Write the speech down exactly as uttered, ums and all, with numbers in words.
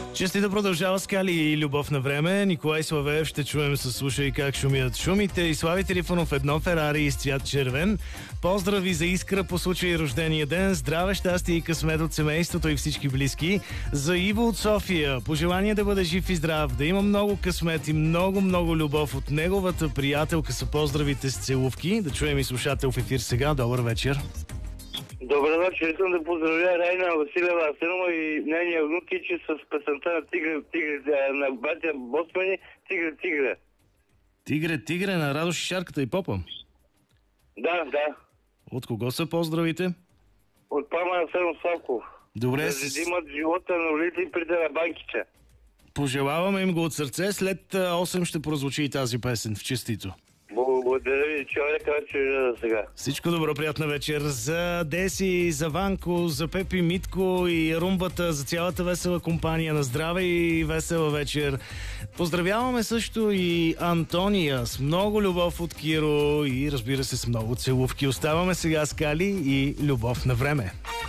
Честито продължава Скали и Любов на време. Николай Славеев ще чуем със "Слушай как шумят шумите" и Слави Трифонов "Едно Ферари с цвят червен". Поздрави за Искра по случай рождения ден. Здраве, щастие и късмет от семейството и всички близки. За Иво от София. Пожелание да бъде жив и здрав, да има много късмет и много, много любов от неговата приятелка. Са поздравите с целувки. Да чуем и слушател в ефир сега. Добър вечер. Добър вечер, искам да поздравя Райна Василева Асенова и нейния внукичи с песента на Тигре, Тигре, на батя Босмани, Тигре, Тигре. Тигре, Тигре на Радо Шишарката и Попа. Да, да. От кого са поздравите? От Пламен Асенов Славков. Добре. Да С... имат живота на улица и преди на банките. Пожелаваме им го от сърце. След осем ще прозвучи и тази песен в честито. Благодаря ви, човека, че за сега. Всичко добро, приятна вечер за Деси, за Ванко, за Пепи, Митко и Румбата, за цялата весела компания. На здраве и весела вечер. Поздравяваме също и Антония с много любов от Киро и разбира се с много целувки. Оставаме сега Скали и Любов на време.